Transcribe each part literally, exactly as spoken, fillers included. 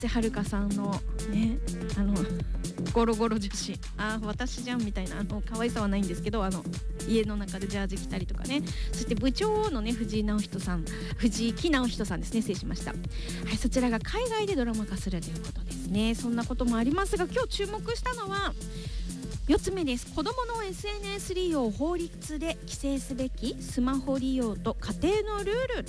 瀬はるかさんのね、あのゴロゴロ女子、あ私じゃんみたいな、あの可愛さはないんですけど、あの家の中でジャージ着たりとかね。そして部長のね、藤井直人さん、藤井木直人さんですね、失礼しました。はい、そちらが海外でドラマ化するということですね。そんなこともありますが、今日注目したのはよっつめです。子どもの エスエヌエス 利用を法律で規制すべきスマホ利用と家庭のルール。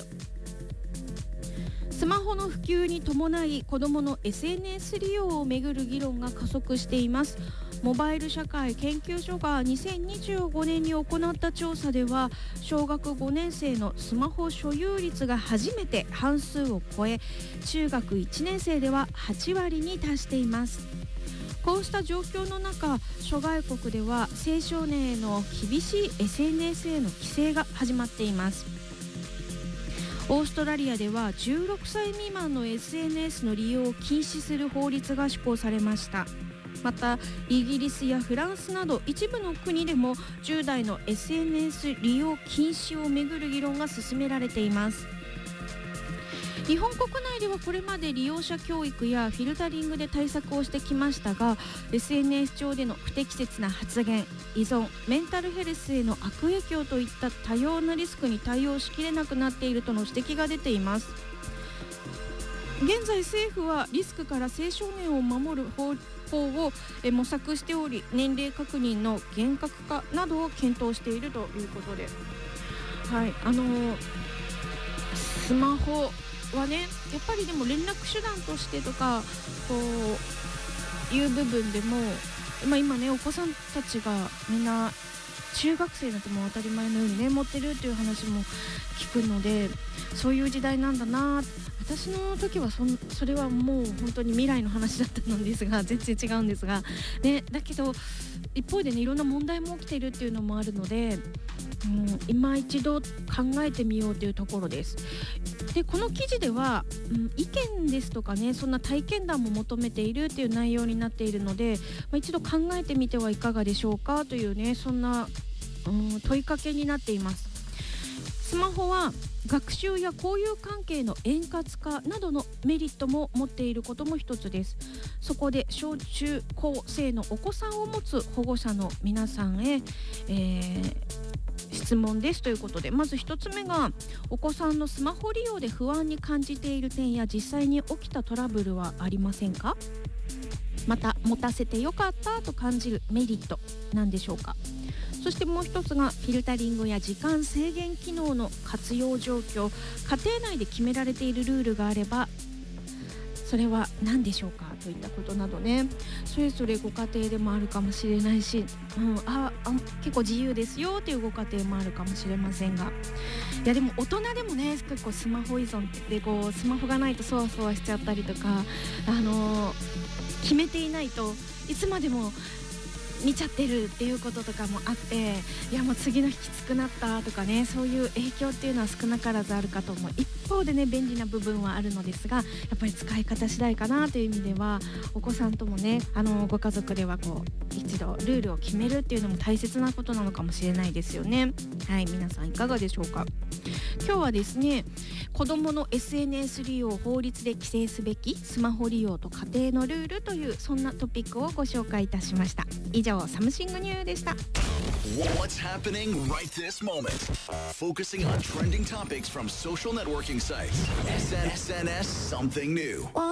スマホの普及に伴い子どもの エスエヌエス 利用をめぐる議論が加速しています。モバイル社会研究所がにせんにじゅうごねんに行った調査では、小学ごねん生のスマホ所有率が初めて半数を超え、中学いちねん生でははちわりに達しています。こうした状況の中、諸外国では青少年への厳しい エスエヌエス への規制が始まっています。オーストラリアではじゅうろくさい未満の エスエヌエス の利用を禁止する法律が施行されました。またイギリスやフランスなど一部の国でもじゅう代の エスエヌエス 利用禁止をめぐる議論が進められています。日本国内ではこれまで利用者教育やフィルタリングで対策をしてきましたが、 エスエヌエス 上での不適切な発言、依存、メンタルヘルスへの悪影響といった多様なリスクに対応しきれなくなっているとの指摘が出ています。現在政府はリスクから青少年を守る方法を模索しており、年齢確認の厳格化などを検討しているということで、はい、あのー、スマホはね、やっぱりでも連絡手段としてとかこういう部分でも、まあ、今ねお子さんたちがみんな中学生になっても当たり前のようにね持ってるっていう話も聞くので、そういう時代なんだな。私の時は そ, それはもう本当に未来の話だったのですが、全然違うんですが、ね、だけど一方でねいろんな問題も起きているっていうのもあるので、うん、今一度考えてみようというところです。でこの記事では、うん、意見ですとかね、そんな体験談も求めているという内容になっているので、まあ、一度考えてみてはいかがでしょうかというね、そんな、うん、問いかけになっています。スマホは学習や交友関係の円滑化などのメリットも持っていることも一つです。そこで小中高生のお子さんを持つ保護者の皆さんへ、えー質問ですということで、まず一つ目が、お子さんのスマホ利用で不安に感じている点や実際に起きたトラブルはありませんか？また持たせてよかったと感じるメリットなんでしょうか？そしてもう一つが、フィルタリングや時間制限機能の活用状況、家庭内で決められているルールがあればそれは何でしょうかといったことなどね、それぞれご家庭でもあるかもしれないし、うん、ああ結構自由ですよというご家庭もあるかもしれませんが、いやでも大人でもね結構スマホ依存でこうスマホがないとそわそわしちゃったりとか、あのー、決めていないといつまでも見ちゃってるっていうこととかもあって、いやもう次の日きつくなったとかね、そういう影響っていうのは少なからずあるかと思う。一方でね便利な部分はあるのですが、やっぱり使い方次第かなという意味では、お子さんともねあのご家族ではこう一度ルールを決めるっていうのも大切なことなのかもしれないですよね。はい、皆さんいかがでしょうか。今日はですね、子どもの エスエヌエス 利用を法律で規制すべきスマホ利用と家庭のルールという、そんなトピックをご紹介いたしました。以上、サムシングニューでした。 What's happening right this moment? Focusing on trending topics from social networking sites. エスエヌエス Something New.